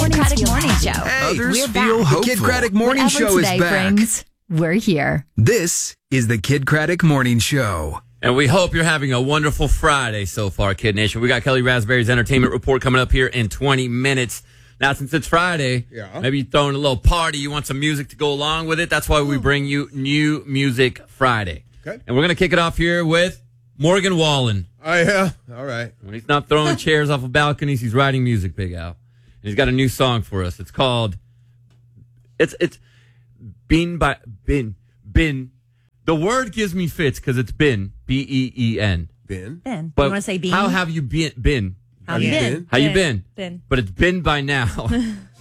Craddock Morning Show. Hey, Others we're feel back. hopeful. The Kid Craddock Morning Whatever Show is today back. brings, we're here. This is the Kid Craddock Morning Show. And we hope you're having a wonderful Friday so far, Kid Nation. We got Kelly Raspberry's Entertainment Report coming up here in 20 minutes. Now, since it's Friday, maybe you're throwing a little party. You want some music to go along with it. That's why we bring you New Music Friday. Okay. And we're going to kick it off here with Morgan Wallen. Oh, yeah. All right. When he's not throwing chairs off of balconies, he's writing music, Big Al. And he's got a new song for us. It's called, it's Bin by Bin. Bin. The word gives me fits because it's Bin, B-E-E-N. Ben. Ben, But you want to say bean? how have you been? How you been? How you been? Been. But it's been by now.